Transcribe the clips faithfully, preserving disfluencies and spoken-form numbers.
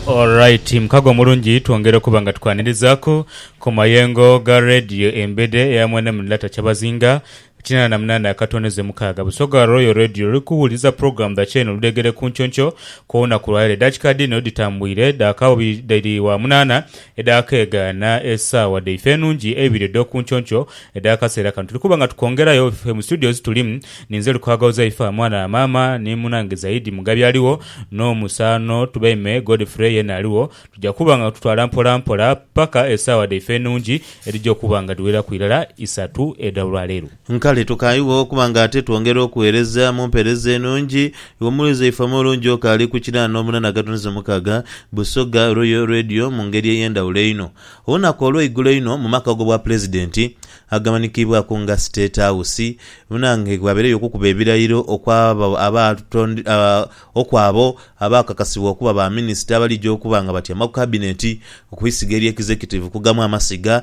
Alright, mkago mulungi twongere kubanga tukwanirizaako ku mayengo ga radio embede ya mwene mlata chabazinga china na mnana akatoneze mukaga busoga Royal Radio likuhuliza program da channel ludegere kunchoncho kuona kulwaile Dutch card no ditambwire da kawo bidiri wa munana edakega na esa wa deifenunji ebire do kunchoncho edakasera kantu tukubanga tukongera yo mu studios tulimu ninzelu kwagauza ifa mwana mama ni munange zaidi mugabi aliwo no musano tubeme Godfrey yena aliwo tujja kubanga tutwala mpola mpola paka esa wa deifenunji edijo kubanga duwera kuilala isatu edawlalero nkale tukayiwo kubanga ate twongera okuweereza mu mpereze nungi iwomulize ifamo lungi okali ku kinana omunana gatoneze mukaga busoga Royal Radio mu ngeri ey'endawulo eno olunaku olw'eiggulo eno mu maka go bwa pulezidenti agamanikibwa ku nga State House munange gwabeereyo okukuba ebirayiro okwabo abatondi uh, okwabo abakakasibwa okuba ba minisita abalijja okubanga batyama ku cabinet okuyisiga eri executive kugamu amasiga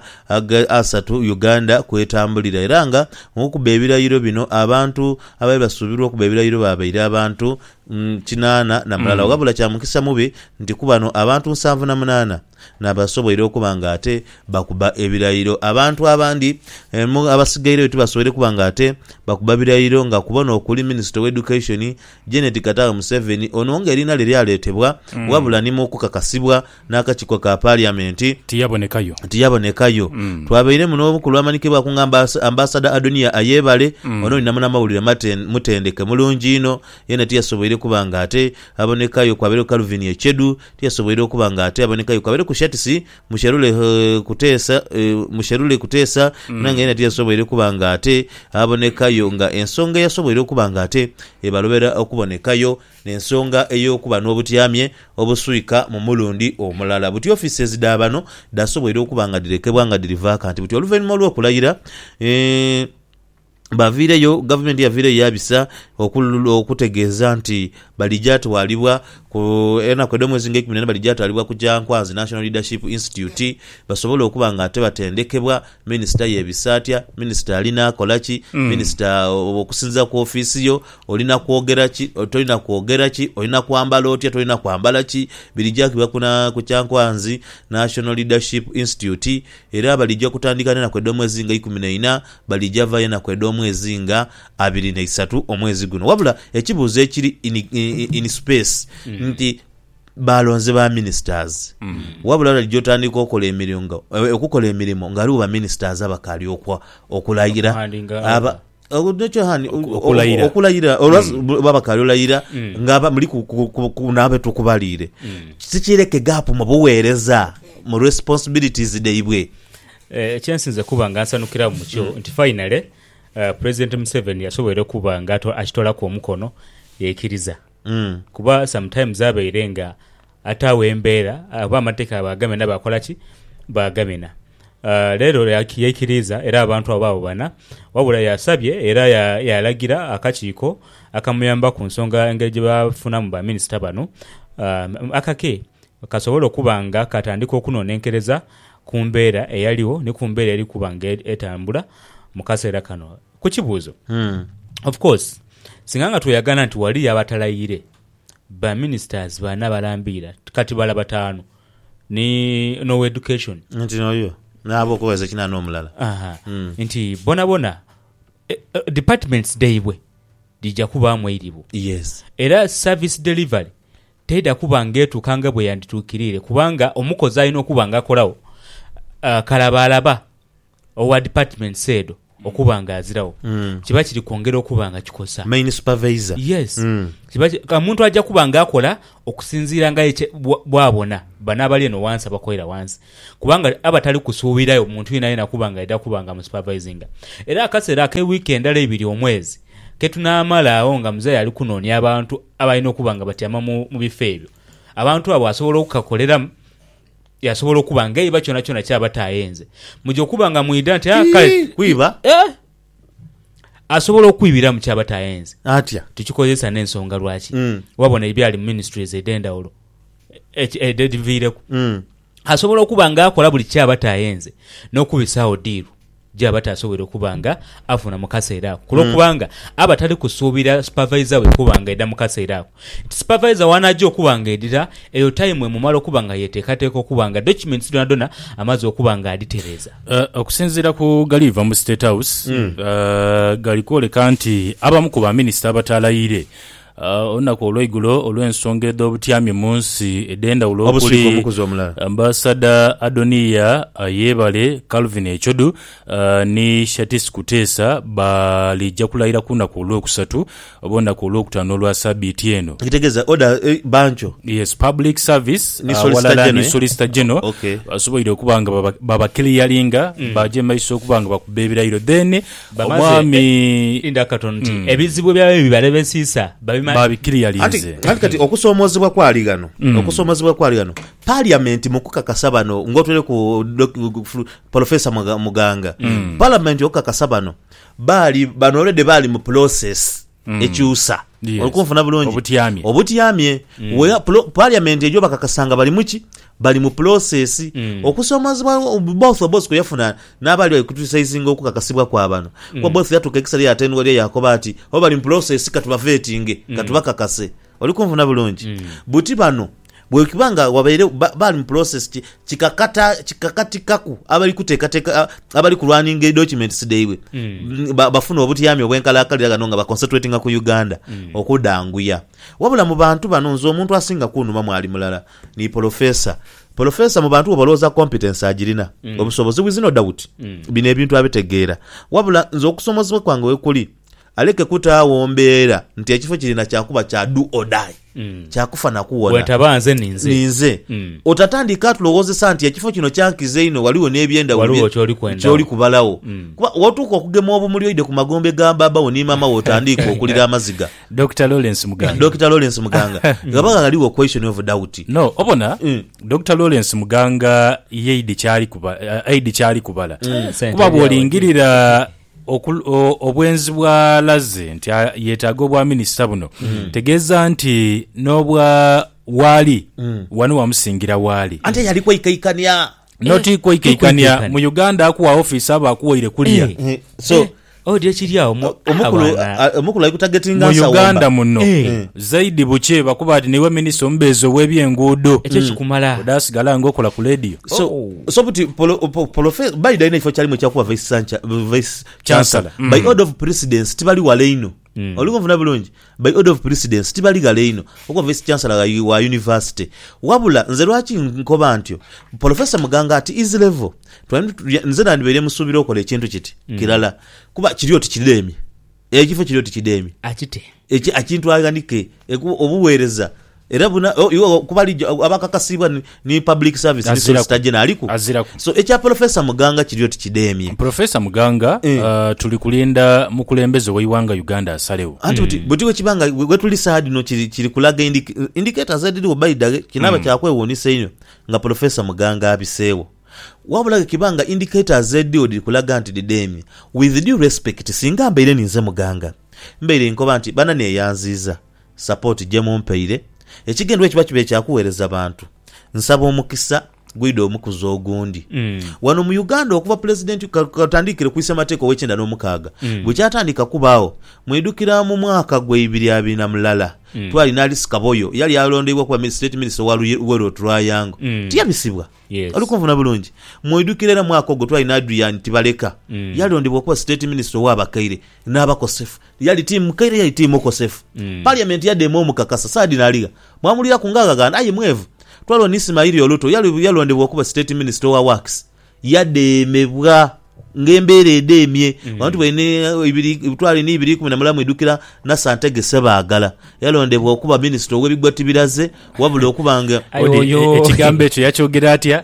asatu Uganda kwetambulira era nga okuba ebirayiro bino abantu abali basuubirwa okuba ebirayiro babaire abantu mm, kinana na mulala mm. wabula kya mukisa mubi nti kubano abantu nsanvu na munana nabasoboire okubanga ate bakuba ebirayiro abantu abandi eh, abasigaire tubasobole kubanga ate bakuba birayiro nga kubona okuli Minister of Education Janet Katawa Museveni ononga erina liri aletebwa mm. wabula nimo okukakasibwa n'akakiko ka parliament tiyabonekayo tiyabonekayo mm. twabaire muno obukulu amanikibwa ku ngamba ambassador Adonia Ayebale mm. ono inamuna mawulire mutendeke mulungi ino yena tiyasoboire kubanga ate abonekayo kwabere Calvin Echedu tiyasoboire kubanga ate abonekayo kwabere kushatisi musherule uh, kutesa uh, musherule kutesa mm. nange yena tiyasoboire kubanga ate abonekayo nga ensonga yasoboire kubanga ate ebalobera okubonekayo n'ensonga eyokuba n'obutyamye obusuika mu mulundi omulala buti offices dabano dasoboire okubanga direkebwa nga dirivaka nti buti oluvannyuma lw'okulayira eh bavireyo government yavireyo yabisa okutegeeza nti balijatu walibwa ku ena kwedo mwezi ngeki minene balijatu walibwa ku Jankwanzi National Leadership Institute basobola okubanga ate batendekebwa minister yebisatya minister alina kolachi mm. minister okusinza ku office yo olina kwogera ki otolina kwogera ki olina kwambala otya tolina kwambala ki bilijatu bakuna ku Jankwanzi National Leadership Institute era balijja kutandika na kwedo mwezi ngeki kumi na nne balijava yana kwedo mwezi nga abiri na isatu omwezi guno wabula ekibuzo ekiri in, in, in space mm. nti balonze ba ministers mm. wabula alijotandika okola emirimu okukola emirimu ngaliwo ba ministers abakali okwa okulayira aba okunecho hani okulayira okulayira olwazi babakali olayira ngaba muri kunabe tukubalire sikireke gap mu buweereza mu responsibilities deibwe eh chensinze kubanga nsanukira mu kyo mm. nti finally Uh, President Museveni yasobola kuba ngato akitola ku omukono yekiriza mm. kuba sometimes abairenga atawe embeera aba amateka abagamena bakola ki bagamena uh, lero yakiyekiriza era abantu ababo bana wabula yasabye era yalagira ya akakiiko akamuyamba ku nsonga engeri gye bafuna mu ba minister bano uh, akake kasobola okubanga katandika okunonenkereza ku mbeera eyaliwo ne ku mbeera eri kubanga etambula mukasera kano kuchibuzo mm. of course singanga tuyagana nti wali abatalayire ba ministers bana balambira kati bala batano ni no education nti noyo nabo kuweza kina no mulala aha mm. nti bona bona eh, uh, departments deibwe dija kuba amweiribu yes era service delivery teda kubanga etukanga bwe yanditukirire kubanga omukozi ayino kubanga akolawo uh, kalabalaba owa department sedo okubanga azirawo mm. kiba kiri kwongera okubanga kikosa main supervisor yes mm. kiba kamuntu ajja kubanga akola okusinzira nga bwabona bana bali no wansi abakoera wansi kubanga abatali kusuubirayo omuntu yina yina kubanga ida kubanga mu supervising era akasera ke weekend ale ibiri omwezi ketunamala awo nga mzee ali kunonya abantu abalina okubanga batyama mu bifeebyo abantu abo asobola okukakolera yasobola okubanga iba kyona kyona kyabatayenze mujjo kubanga muida nti akale kuiba eh asobola okwibira mu kyabatayenze atya tukikozesa n'ensonga lwaki mm. wabona ibyali ministries edenda olo edivire mm. asobola okubanga akola buli kyabatayenze n'okubisaawo diru gyaba tasobola okubanga afuna mu kaseera ako kulwokubanga aba tali kusuubira supervisor we kubanga edda mu kaseera ako supervisor wanajja okubanga edira eyo time emumala okubanga yeteekateeka okubanga documents dona dona amaze okubanga aditereeza. Uh, okusinziira ku galiva mu State House mm. uh, galikwoleka nti abamu ku baminisita abatalayire Uh, olunaku olw'eigulo olw'ensonga ed'obutyami mu nsi ed'endawulo okuli ambasada Adoniya Ayebale, Calvin Echodu uh, ne Shatis Kuteesa balijja kulayira ku lunaku olw'okusatu oba olunaku olw'okutaano olwa sabbiiti eno. Kitegeeza oda eh, bancho yes public service ni uh, Solicitor walala General, ni Solicitor General okay. basoboire okubanga baba, baba clearinga mm. baje maiso okubanga bakubba ebirayiro then omwami inda katonti mm. ebizibu byawe bibale bensiisa babima babikiriyalize ati kati okusoomozebwa kwali gano mm. okusoomozebwa kwali gano parliament mukukakasa bano ngotwere ku Professor Muganga mm. parliament okukakasa bano bali bano already bali mu process mm. ekyusa yes. Olukunfuna bulungi obutyamye obutyamye mm. we parliament ejo bakakasanga bali muki bali mu process mm. okusomazibwa both both ko yafuna nabali okutusaizinga okukakasibwa kwa bano mm. kwa both yatuka ekisali atenwa lya Yakoba ati oba bali mu process katuba vetting mm. katuba kakase olikunfuna bulungi mm. buti bano bwe kibanga wabaire bali mu process kikakata kikakatikaku abali kuteekateka abali kulwaninga documents deiwe mm. ba, bafuna obutyamye obwenkalakali gano nga ba concentrating ku Uganda mm. okudanguya wabula mu bantu bano nzo omuntu asinga kunuma mwali mulala ni professor professor mu bantu obaloza competence agirina mm. obusobozi bwizino doubt mm. bine ebintu abitegeera wabula nzo okusomozebwa kwange wekuli aleke kutawombeera nti ekifo kirina kyakuba kya do or die mm. kyakufa nakuwona wetabanze ninze ninze mm. otatandika tulowozesa nti ekifo kino kyankize ino waliwo n'ebyenda waliwo kyoli kwenda kyoli kubalawo mm. kuba watuuka okugema obumuli oide ku magombe ga baba woni mama wotandika okulira amaziga Doctor Lawrence Muganga Doctor Lawrence Muganga gabaga aliwo question of doubt no obona mm. Doctor Lawrence Muganga yeidi kyali kuba aidi kyali kubala mm. kuba bolingirira obwenzi bwa laze nti yetaaga obwa minisita buno mm. tegeeza nti n'obwa wali mm. wano wamusingira wali ante yali kwekaikania noti kwekaikania mu Uganda akuwa office aba akuwaire kulia eh, eh, so eh. Odi ekiriawo omukulu omukulu ayikutagetinga nsa mu Uganda muno eh. zaidi buche bakuba ati niwe minisita ombezo w'ebyenguudo ekyo kikumala odasigala ngokola ku radio so oh. so buti professor by the ifo kyali mu kyakuba vice chancellor vice chancellor mm. by order of precedence tibali waleino mm. olikumvuna bulungi by order of precedence tibali galeino oko vice chancellor wa university wabula nze lwaki nkoba ntyo professor Muganga ati is level nze nandibere musubira okola ekintu kiti mm. kirala kuba kiriyo tikidemi ekifo kiriyo tikidemi akite eki akintu aganike obuweereza era buna kubali abakakasibwa ni, ni public service ni Solicitor General aliku so ekya Professor Muganga kiriyo tikidemi Professor Muganga mm. uh, tuli kulinda mukulembeze w'iwanga Uganda asalewo anti buti mm. buti wekibanga we tuli side no kiri kiri kulaga indi, indicators zedi obayida kinaba mm. kyakwewonisa ino nga Professor Muganga abisewo wabula kibanga indicators zedi odi kulaga anti didemi with due respect singa mbeire ninze Muganga mbeire nkoba anti bana ne yanziza support je mumpeire ekigendo ekiba kibe kyakuweereza abantu nsaba omukisa gwido omukuzo ogundi mm. wano mu Uganda okuva president katandikire kuisa mateko wechenda n'omukaaga mm. bwe kyatandika kubaawo mwidukira mu mwaka gwe ibiri abina mulala mm. twali nali Sikaboyo yali alondebwa kwa state minister wa Luwero Triangle mm. tiyabisibwa yes. alikumvuna bulungi mwidukirira mwaka gwe twali Adrian Tibaleka mm. yalondebwa kwa state minister wa Bakaire n'abakosefu yali team Kaire yali team Okosefu mm. parliament ya demo mukakasa sadi naliga mwamulira kungaga ganda ayi mwevu twalo Nisimairi Oluto yali yalondebwa kuba state minister wa works yademebwa ngembere edemye abantu mm. bene ibiri twali ni ibiri kumi na mulamu idukira na Santege Sebaagala yalondebwa kuba minister w'ebigwati biraze wabula okubanga ekigambo ekyo yakyogera atya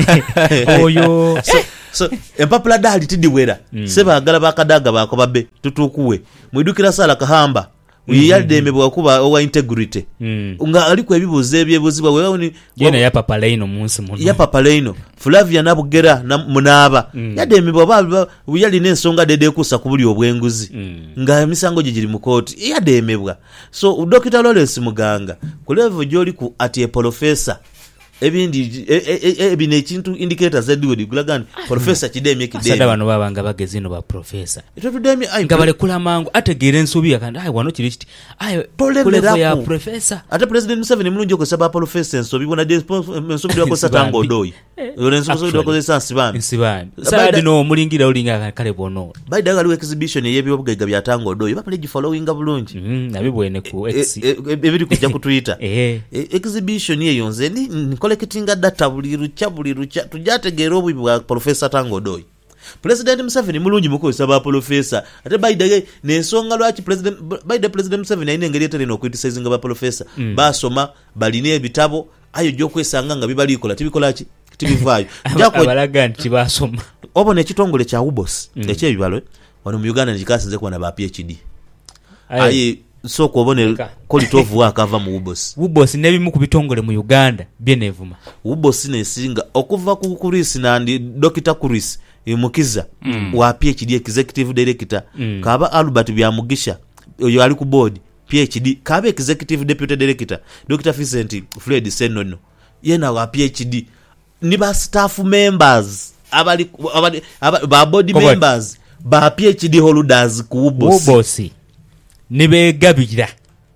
oyo so so empapula dali tidiwera mm. Sebaagala bakadaga bakobabe tutukuwe mwidukira Sala Kahamba uyademebwa kuba owa integrity mm. nga aliko ebibuze ebyebuzibwa wewe ni yena ya papaleino munsi muno ya papaleino Flavia Nabugera na munaba mm. yademebwa baba yali n'ensonga dede kusa kubuli obwenguzi mm. nga emisango gigiri mu court yademebwa so Doctor Lawrence Muganga ku level joli ku ati professor ebindi ebine ekintu indicators ediwodi kulaga nti professor Kidemye Kidemye sada bano babanga bagezi no ba professor ito tudemye ai nga bale kula mangu ategeera ensobi yakandi ai wano kiri kiti ai tolerera ya professor ate president Museveni mulungi okusaba professor ensobi bona ensobi yako satango doi yole ensobi yako sansi bambi nsibani sada no mulingira ulinga kale bono baida galiwe exhibition yebyobugaga bya tango doi bapale gi following bulungi mm nabibwene ku x ebiri kujja ku Twitter eh exhibition yeyo nze ni collecting data buli rucha buli rucha tujategeera obubi bwa professor Tango Doi. President Museveni mulungi mukozesa ba professor ate baida n'ensonga lwaki president baida president Museveni ayina engeri eterina okwitisazinga ba professor mm. basoma balina ebitabo ayo gyokwesanga nga bibalikola tibikola ki tibivaayo abalaga nti basoma obona ekitongole kya U B O S mm. ekyebibalo wano mu Uganda njikasinze kuba na ba P H D ayi so kubone quality of work ava mu U B O S U B O S nebimu ku bitongole mu Uganda byenevuma U B O S nesinga okuva ku Chris nandi Doctor Chris Mukiza mm. wa P H D executive director mm. kaba Albert Byamugisha oyo ali ku board P H D kaba executive deputy director Doctor Vincent Fred Senono yena wa P H D ni ba staff members abali abali ba board Koba. members ba P H D holders ku U B O S U B O S nibegabira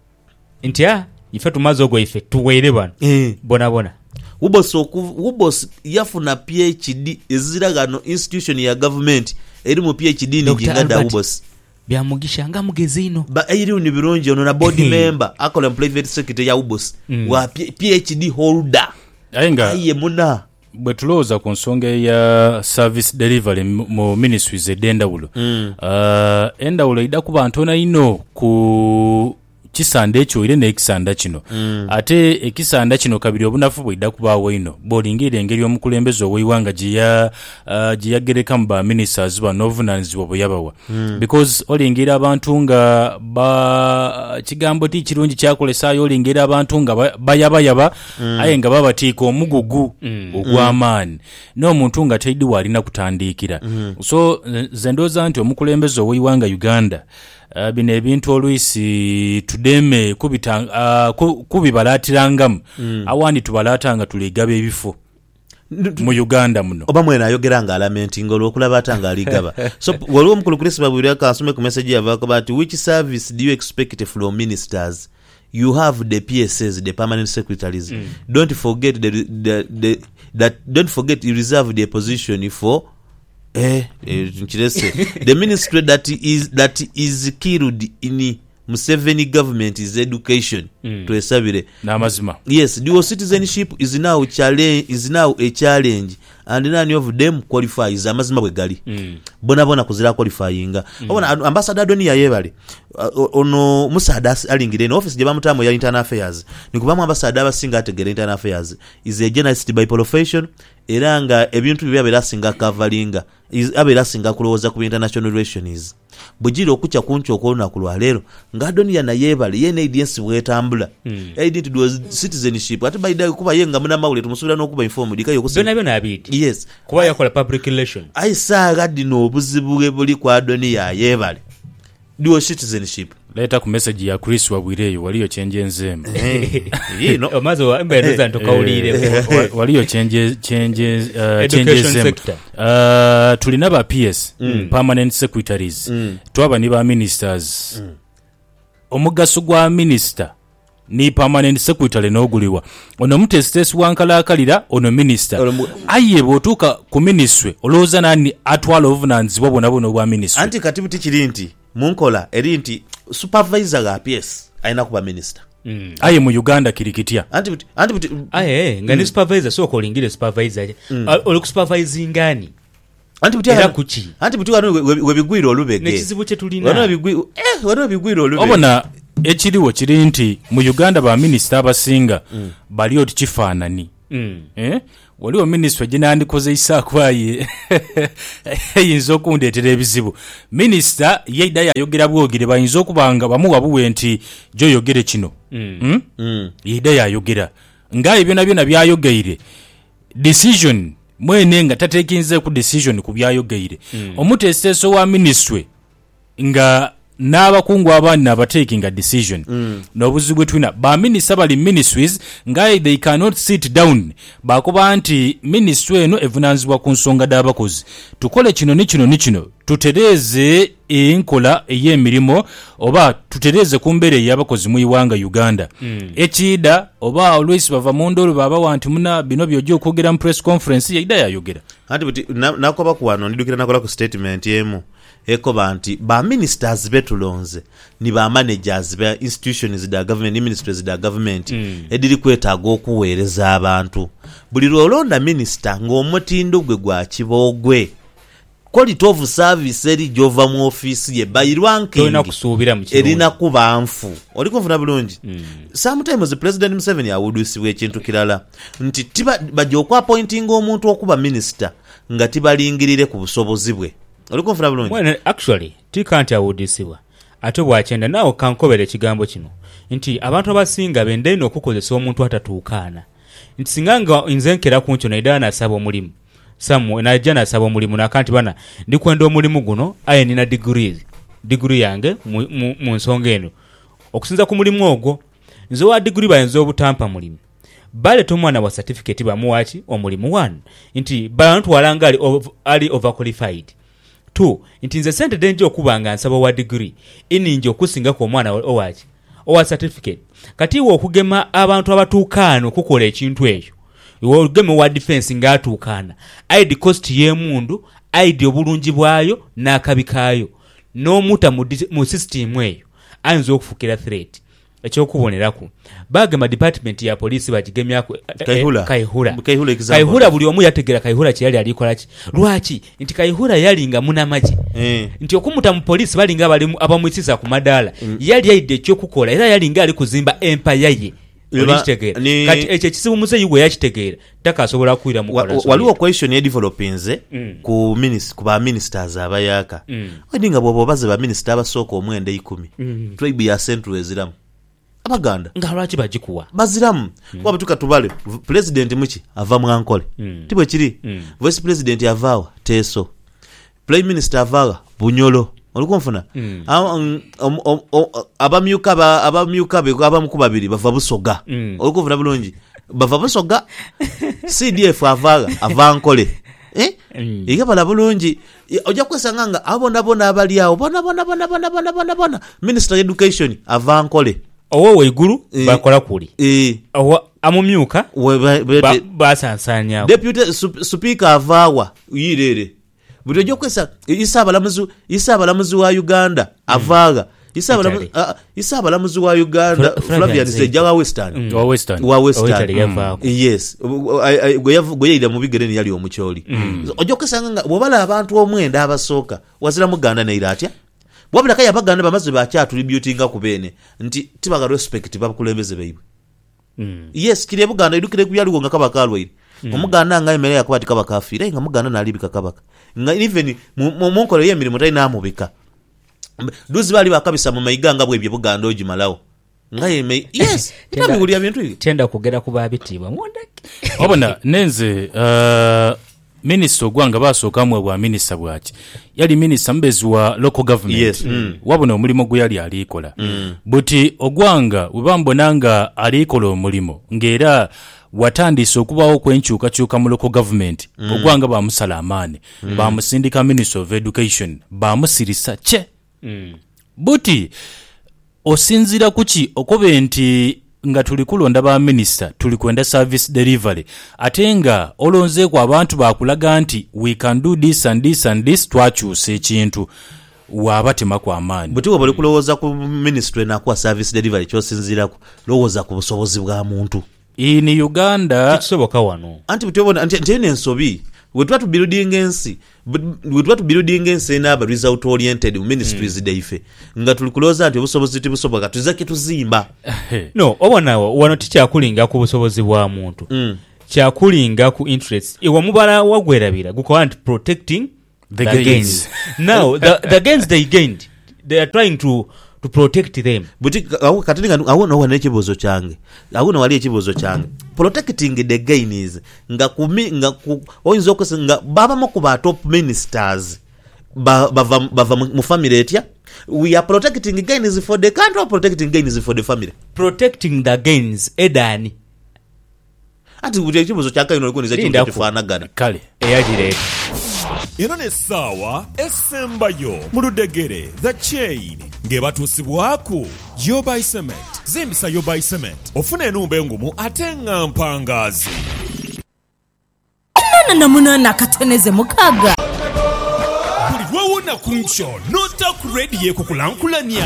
ntia ife tumazo go ife tuwere bana eh. bona bona U B O S U B O S yafuna P H D eziragano institution ya government eri mu P H D ni jingada U B O S Byamugisha nga mugezino ba eri uni birungi ono na board member akola private secretary ya U B O S mm. wa P H D holder ayenga aye muna bwe tulowooza ku nsonga ya service delivery mu ministries ed'endawulo mm. uh, endawulo idda kuba ntono ino ku kisanda ekyo ire n'ekisanda kino mm. ate ekisanda kino kabiri obunafu bwe idda kubaawo ino bw'olingira engeri omukulembeze ow'eiwanga gye uh, yagereka mu ba ministers bano obuvunaanyizibwa bwe yabawa mm. because olingira abantu nga ba kigambo ti kirungi kyakolesaayo olingira abantu nga bayabayaba mm. aye nga babatiika omugugu mm. ogw'amaanyi n'omuntu nga taidi waalina kutandiikira mm. so ze ndowooza nti omukulembeze ow'eiwanga Uganda Uh, bino ebintu olwisi tudeme kubita uh, kubibalatirangamu mm. awandi tubalatanga tuligaba ebifo mu Uganda muno oba mwena ayogeranga lamenting olwokulaba atanga aligaba so waliwo mukulu Chris babulira kasome ku message yavako bati which service do you expect from ministers you have the P S S the permanent secretaries mm. don't forget the, the, the that don't forget you reserve the position for eh, eh the ministry that is that is killed in Museveni government is education mm. to esabire namazima yes dual citizenship is now challenge is now a challenge and none of them qualifies amazima bwe gali mm. bona bona kuzira qualifyinga mm. obona ambassador Adonia yebale uh, ono musada alingire no office je bamutamo ya internal affairs nikubamu ambassador abasinga ategere internal affairs is a journalist by profession eranga ebintu bibya berasinga coveringa is aberasinga kuloza ku international relations bujiro okucha kuncho okona kulwalero ngadonia na yebale yene audience bwetambula mm. identity do citizenship ati baida kuba yenga muna mawule tumusubira nokuba informed dikayo kusi byona byona abiti yes kuba yakola public relation aisa gadi no obuzibu buli kwa adonia yebale dual citizenship leta ku message ya Chris wabwireyo waliyo change nzemu you know omazo embe ndoza ntokaulire waliyo change change uh, change nzemu uh, tulina ba P S mm. permanent secretaries mm. twaba ni ba ministers mm. omugaso gwa minister ni permanent secretary n'oguliwa ono mutesitesi wankalakalira ono minister aye botuka ku ministry olooza nani atwala obuvunaanyizibwa bwonna bwonna obwa ministry anti katibu tikiri nti munkola eri nti supervisor ga P S aina kuba minister mm. aye mu Uganda kirikitya anti anti aye ngani mm. supervisor so kolingire supervisor mm. oli supervising ngani anti butia kuchi anti butia webigwiro olubege nekizibu kye tulina wana bigwiro eh wana bigwiro olubege obona ekiriwo kiri nti mu Uganda ba minister abasinga mm. bali oti kifaanani mm. eh waliwo minister ginandikoze isakwaye yinzo kundeetera ebizibu minister yeida yayogera bwogere bayinza okubanga bamuwa buwe nti jo yogere kino mm. mm? mm. yeida yayogera ngaye byona byona byayogeire decision mwene nga tatekinze ku decision ku byayogeire mm. omutesiteso wa ministry nga n'abakungu abandi n'abatekinga decision mm. n'obuzibu bwe tulina baminisita bali ministries nga they cannot sit down bakuba nti ministry eno evunaanizibwa ku nsonga d'abakozi tukole kino ne kino ne kino tutereeze enkola ey'emirimu oba tutereeze ku mbeera ey'abakozi mu iwanga Uganda mm. ekiida oba always bava mu ndolo baba wanti muna bino byojja okwogera mu press conference yaida yayogera ati buti nakoba kuwano ndidukira nakola ku statement yemu ekoba nti ba ministers betulonze ni ba managers ba institutions da government ni ministries da government mm. ediri kwetaaga okuweereza abantu buli lwolonda minister ng'omutindo gwe gwa kibogwe quality of service eri jova mu office ye bayirwanke toina kusubira mu kirungi erina kuba nfu oli kufuna bulungi mm. sometimes the president Museveni awudusibwe ekintu kirala nti tiba bajja okwa appointing omuntu okuba minister nga tibalingirire ku busobozi bwe oli kufuna bulungi well actually tikanti awudisibwa ate bwachenda nawo kankobere ekigambo kino nti abantu abasinga bendeno okukozesa omuntu atatuukana nti singanga inzenkera ku nkyo naidana asaba omulimu samu na jana asaba omulimu nakanti bana ndikwenda omulimu guno aye nina degrees degree yange mu, mu, mu nsonga eno okusinza ku mulimu ogwo nze wa degree bayenzo obutampa mulimu bale tomwana wa certificate bamuwachi omulimu one nti bantu walanga ali, ov, ali overqualified two nti nze sente denje okubanga nsaba wa degree ininje okusinga ku omwana owachi owa certificate kati wo okugema abantu abatuukano kukola ekintu ekyo iwe ogeme wa defense ngatuukana aidi cost y'emundu aidi obulungi bwayo n'akabikayo n'omuta mu, mu system eyo ayinza okufukira threat ekyokubonerako bagema department ya police bagigemyako Kaihura Kaihura Kaihura example Kaihura buli omu yategera Kaihura kyali alikola ki lwaki nti Kaihura yalinga munamaji eh. nti okumuta mu police balinga bali abamwitsisa ku madala mm. yali aide ekyokukola era yalinga ali kuzimba empire ye olikitegera ni... kati ekyo kizibu muzeyi gwe yakitegeera takasobola kuira mu kola waliwo question ye developings mm. ku minister ku ba ministers abayaka mm. wedinga bobo baze ba minister abasooka omwenda ikumi mm. tribe ya central eziramu abaganda ngalwaki bagikuwa baziramu mm. kwa batuka tubale president muki ava mwankole mm. tibwe kiri mm. vice president avawa teso prime minister avawa bunyolo olikonfuna mm. abamyuka ba abamyuka be abamukubabiri bava busoga mm. olikonfuna bulungi bava busoga C D F avaga avankole eh mm. igabala bulungi ojja kwesanga nga abona bona abali awo bona bona bona bona bona bona bona minister education avankole owo weiguru e, bakola kuli eh owo amumyuka basansanya ba, deputy speaker avawa yirere buto jjo kwesa isaba lamuzu isaba lamuzu wa Uganda avaga isaba lamuzu uh, isaba lamuzu wa Uganda Flavian Sejawa Western mm. wa Western wa Western mm. yes goyeyida mu bigereni yali omucholi mm. ojjo kwesa nga bobala abantu omwenda abasooka wazira muganda ne iratya wabula kaya baganda bamaze ba chat tributinga kubene nti tibaga respect bakulembeze beyibwe mm. yes kire buganda idukire kuyaliwo nga kabakalwaire mm. omuganda nga emere yakwati kabakafira nga muganda nalibika kabaka nga even mu monkole yemiri mutai namubika duzi bali bakabisa mu maiganga bwe bye buganda ogimalawo nga yeme yes tabi buli abintu ibi tenda kugera kuba bitibwa mondaki obona nenze uh, minister ogwanga basooka mu bwa minister bwaki yali minister mbezi wa local government yes. mm. wabona omulimo gwe yali alikola mm. buti ogwanga webambonanga alikola omulimo ngera watandise okubawo kwenkyukakyuka mu local government mm. ogwanga bamusala amaani mm. bamusindika minister of education bamusirisa kye mm. buti osinzira kuki okobe nti nga tuli kulonda ba minister tuli kwenda service delivery atenga olonze kwa abantu bakulaga nti we can do this and this and this twakyuse ekintu wabatema kwa amaani buti wabali kulowooza ku ministry na kwa service delivery kyosinzirako lowooza ku busobozi bwa muntu in Uganda kisoboka wano anti butobona anti ntene ensobi we try to building ensi we try to building ensi na ba result oriented ministries mm. daife nga tulikuloza anti obusobozi tibusoboka tuzake tuzimba no obona wano tikyakulinga ku busobozi bwa muntu mm. kyakulinga ku interest ewa mubala wagwerabira guko anti protecting the, the gains, gains. Now the, the gains they gained they are trying to to protect them buti awu katilinga awu no wane kibozo kyange awu no wali ekibozo kyange protecting the gains nga kumi nga oyinzo ko nga baba mokuba top ministers ba bava bava mu family etya We are protecting gains for the country or protecting gains for the family? Protecting the gains edani. Ati kutekibuzo chaka ino likuwa nizaji mtakifana gana. Kale, eyajire. Ino ne sawa esembayo muludegere the chain ngebatuusibwako Yobai Cement. Zimbisa Yobai Cement ofuna enumba engumu ate nga mpangazi. Nana namunana katoneze mukaga. Buli wawona kuncho nota kuredi ye kukulankulanya.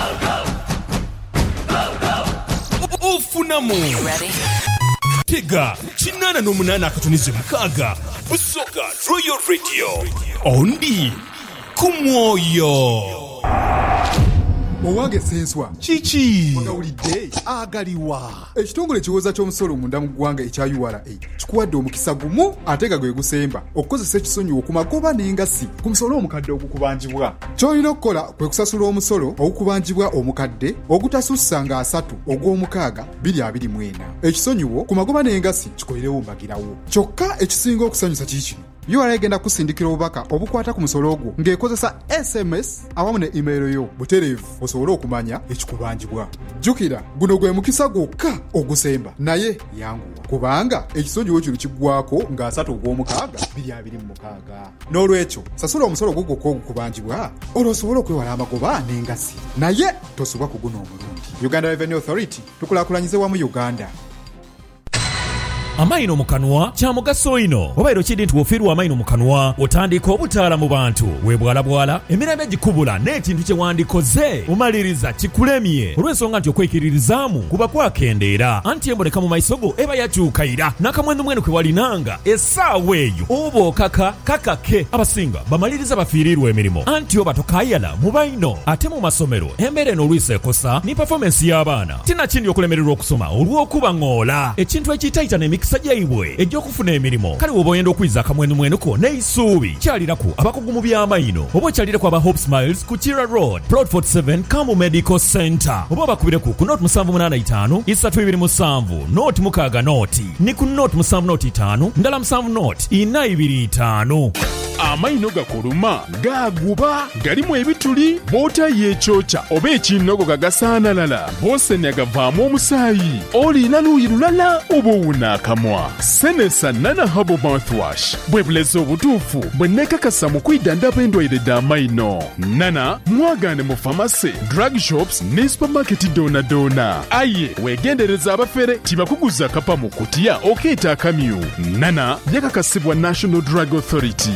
Ofuna mu. Tega chinana nomunana katoneze mukaga. Busoga Royal Radio. Ondi kumwoyo. Owange senswa Chichi Onawulidde agaliwa ekitongole kiwoza ky'omusolo munda mu ggwanga ekya U R A kikuwadde omukisa gumu ate nga gwe gusemba okukozesa ekisonyiwo ku magoba n'engassi ku musolo omukadde ogukubanjibwa. Ky'olina okukola kwe kusasula omusolo ogukubanjibwa omukadde ogutasussa nga asatu ogw'omukaaga bbiri abiri mu ena. Ekisonyiwo ku magoba n'engassi kikolerewo mbagirawo. Kyokka ekisinga okusanyusa kiki U R A egenda kusindikira obubaka obukwata ku musolo ogwo ng'ekozesa S M S awamu ne email yo butereevu osobole okumanya ekikubanjibwa. Jjukira guno gwe mukisa gwokka ogusemba naye yanguwa kubanga ekisonyiwo kino kiggwako nga asatu ogw'omukaaga bbiri abiri mu mukaaga. N'olwekyo sasula omusolo gwo gwokka ogukubanjibwa olwo osobole okwewala amagoba n'engassi naye tosubwa ku guno omulundi. Uganda Revenue Authority tukulaakulanyize wamu Uganda. Amaino mukanwa kya mugaso ino obairo kidi nti wofiirwa amaino mukanwa otandika obutaala mu bantu webwala bwala emirembe gikubula n'ekintu kye wandikoze umaliriza kikulemye olw'ensonga nti okwekiririzaamu kuba kwakendeera anti emboneka mu maiso go eba yakyukayira n'akamwenu mwenu kwe walinanga essaawa eyo oba okaka kakake abasinga bamaliriza bafiirirwa emirimu anti oba tokayala mu baino ate mu masomero embeera eno olwisa ekosa ni performance y'abaana tinakindi okulemererwa okusoma olw'okuba ng'ola ekintu ekiyitayita n'emikisa sajjaibwe ejjokufuna emirimu kale woba oyenda okwiza akamwenumwenuko n'eisuubi kyaliraku abakugu mu by'amayino oba okyaliraku aba Hope Smiles ku Kira Road Plot forty-seven Kamu Medical Center oba bakubireku ku note musanvu munaana itaano isatu ibiri musanvu note mukaaga note ni ku note musanvu note itaano ndala musanvu note ina ibiri itaano. Amaino gakuluma gaguba galimu ebituli bota yechocha oba ekinogo gagasaanalala bose nyagavaamu omusaayi olina luuyi lulala oba wunakamwa. Senesa Nana Herbal Mouthwash bwe bulezi obutuufu bwe neekakasa mu kwidandaba endwaire d'amaino. Nana mwagaane mu famasi, drug shops ne supermarket doona doona. Aye weegendereza abafere tibakuguza kapa mu kutiya okeeta akamyu. Nana yakakasibwa National Drug Authority.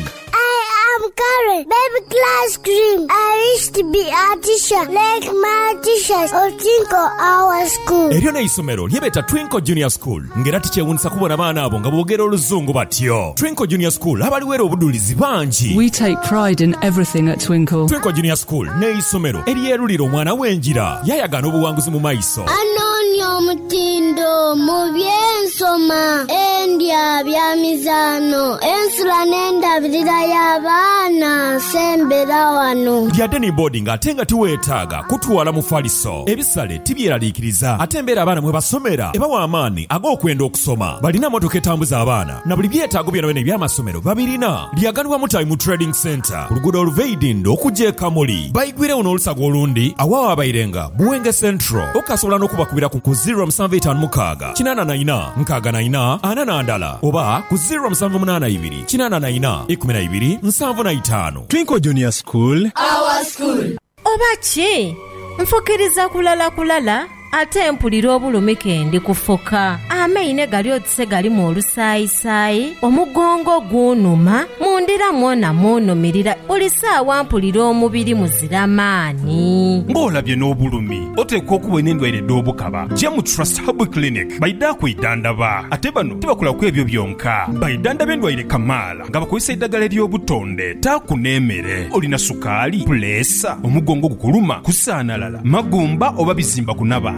Karen, baby class cream. I wish to be a teacher like my teachers of Twinkle Our School. Eryo ne isomero lyebeta Twinkle Junior School. Ngera tikyewunisa kubona baana abo nga boogera oluzungu batyo. Twinkle Junior School abaliwera obudulizi bangi. We take pride in everything at Twinkle. Twinkle Junior School ne isomero eryerulira omwana w'enjira yayagana obuwanguzi mu maiso. Anonyo omutindo mu byensoma endya byamizano ensula n'endabirira y'abaana sembera wano. Lyadde ne boarding ate nga tiweetaaga kutwala mu faliso. Ebisale tibyeraliikiriza ate embeera abaana mwe basomera ebawa amaanyi ag'okwenda okusoma. Balina motoka etambuza abaana na buli byetaago byonna byonna eby'amasomero babirina. Lyaganibwa mu Time Trading Center ku luguudo oluva Idindo okujja e Kamuli. Bayigwirewo n'olusago olundi awawa abayirenga Buwenge Central. Okasobola n'okubakubira ku zero musanvu etaano mukaaga kinaana na ina nkaaga na ina ana na ndala oba ku zero musanvu munaana ibiri kinaana na ina ikumi na ibiri nsanvu na itaano. Twinkle Junior School. Our school. Oba ki nfukiriza kulala kulala ate mpulira obulumike ndi kufuka amaine gali otise gali mu olusayisayi omugongo gunuma mundira mwona munumirira buli saawa mpulira omubiri muzira maani. Ng'olabye n'obulumi oteekwa okuba n'endwaire d'obukaba gye mu Trust Herbal Clinic bayidde kwidandaba ate bano tebakola ku ebyo byonka bayidandaba endwaire kamaala nga bakozesa eddagala ery'obutonde taaku n'emmere olina sukaali puleesa omugongo gukuluma kusaanalala magumba oba bizimba kunaba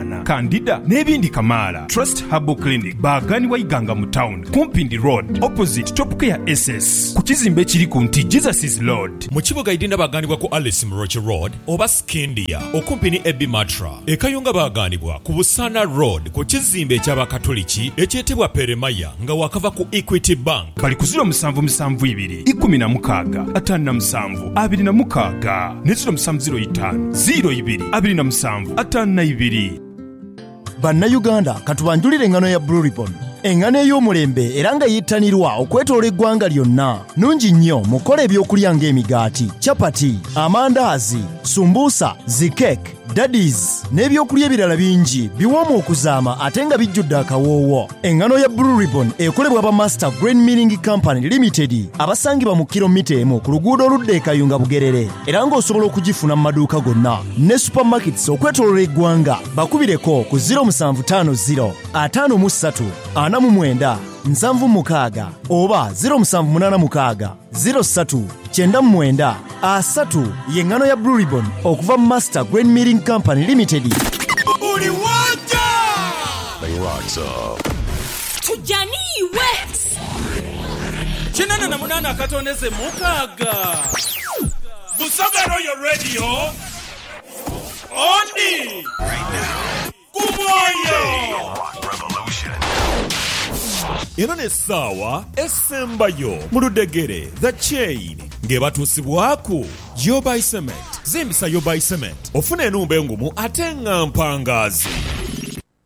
Semaana, Kandida n'ebindi Kamaala. Trust Herbal Clinic baagani wayiganga mu town kumpi ndi road opposite Top Care S S ku kizimbe kiri ku nti Jesus is Lord. Mu kibuga idinda baganibwa ku Alice Mroche Road oba Skindia okumpi ni Ebi Matra. Ekayunga baganibwa ku Busana Road ku kizimbe ky'Abakatoliki ekyetebwa Peremaya nga wakava ku Equity Bank. Bali ku ziro musanvu musanvu ibiri ikumi na mukaaga ataano na musanvu abiri na mukaaga ne ziro musanvu ziro itaano ziro ibiri abiri na musanvu ataano na ibiri. Bannayuganda katubanjulire engano ya Blue Ribbon. Engano ey'omulembe era nga yittanirwa okwetoola eggwanga lyonna. Nungi nnyo mukole ebyokulya ng'emigaati, chapati, amandaazi, sumbuusa, zikeke, daddies n'ebyokulya ebirala bingi biwoomu okuzaama ate nga bijjudde akawoowo. Engano ya Blue Ribbon ekolebwa ba Master Grain Milling Company Limited abasangibwa mu kilomita emu ku luguudo oludda e Kayunga Bugerere era ng'osobola okugifuna mu maduuka gonna ne supermarkets okwetoolola eggwanga. Bakubireko ku ziro musanvu ttaano ziro ataano mu ssatu ana mu mwenda nsanvu mukaaga oba ziro musanvu munaana mukaaga ziro ssatu kyenda mu mwenda asatu y'engano ya Blue Ribbon okuva mu Master Grain Milling Company Limited. Uli wanja! Tujaniwe! Chinana na munana akatoneze mukaaga. Busoga Royal Radio. Ondi! Right now. Kumoyo! Eno ne sawa esembayo muludegere The Chain ngebatuusibwaku Yobai Cement. Zimbisa Yobai Cement ofuna enumba engumu ate nga mpangazi.